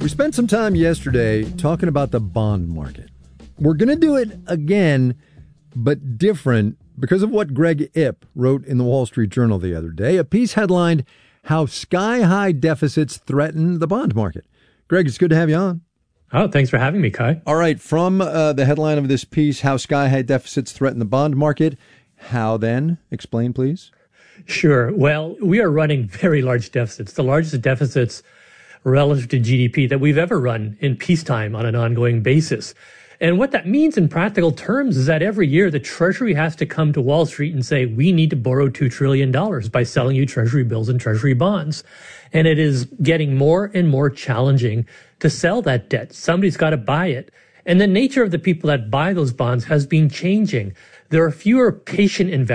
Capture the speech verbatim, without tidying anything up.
We spent some time yesterday talking about the bond market. We're going to do it again, but different because of what Greg Ip wrote in the Wall Street Journal the other day. A piece headlined, How Sky-High Deficits Threaten the Bond Market. Greg, it's good to have you on. Oh, thanks for having me, Kai. All right, from uh, the headline of this piece, How Sky-High Deficits Threaten the Bond Market. How then? Explain, please. Sure. Well, we are running very large deficits, the largest deficits relative to G D P that we've ever run in peacetime on an ongoing basis. And what that means in practical terms is that every year the Treasury has to come to Wall Street and say, we need to borrow two trillion dollars by selling you Treasury bills and Treasury bonds. And it is getting more and more challenging to sell that debt. Somebody's got to buy it. And the nature of the people that buy those bonds has been changing. There are fewer patient investors.